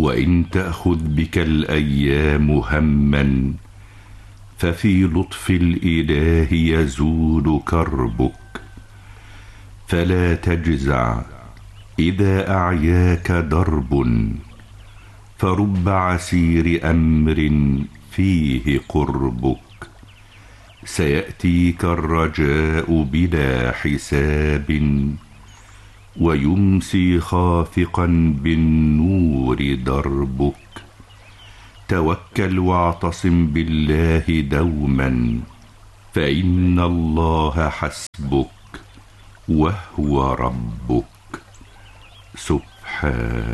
وإن تأخذ بك الأيام هما ففي لطف الإله يزول كربك. فلا تجزع إذا أعياك درب، فرب عسير أمر فيه قربك. سيأتيك الرجاء بلا حساب، ويمسي خافقا بالنور دربك. توكل واعتصم بالله دوما، فإن الله حسبك وهو ربك. سبحان